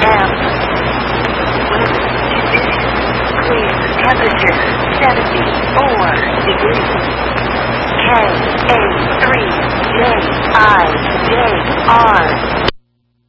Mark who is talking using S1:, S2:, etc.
S1: M. Wind conditions clear. Temperature 74 degrees. KA3JIJR